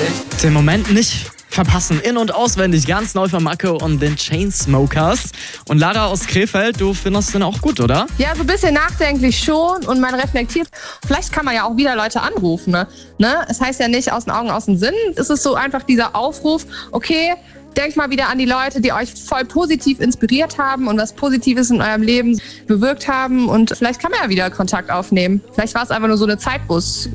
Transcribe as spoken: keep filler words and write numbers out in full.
Den Moment nicht verpassen. In- und auswendig, ganz neu von Macke und den Chainsmokers. Und Lara aus Krefeld, du findest den auch gut, oder? Ja, so ein bisschen nachdenklich schon und man reflektiert. Vielleicht kann man ja auch wieder Leute anrufen. Ne? Ne? Es heißt ja nicht aus den Augen, aus dem Sinn. Es ist so einfach dieser Aufruf, okay, denkt mal wieder an die Leute, die euch voll positiv inspiriert haben und was Positives in eurem Leben bewirkt haben. Und vielleicht kann man ja wieder Kontakt aufnehmen. Vielleicht war es einfach nur so eine Zeit, wo es